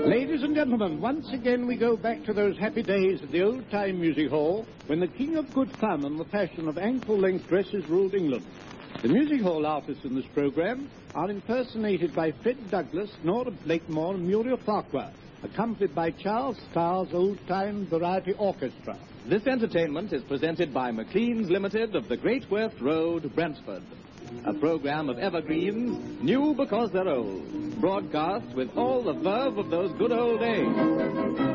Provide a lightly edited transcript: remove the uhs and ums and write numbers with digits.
Ladies and gentlemen, once again we go back to those happy days at the old-time music hall when the king of good fun and the fashion of ankle-length dresses ruled England. The music hall artists in this program are impersonated by Fred Douglas, Nora Blakemore and Muriel Farquhar, accompanied by Charles Starr's old-time variety orchestra. This entertainment is presented by McLean's Limited of the Great Worth Road, Brentford. A program of evergreens, new because they're old. Broadcast with all the verve of those good old days.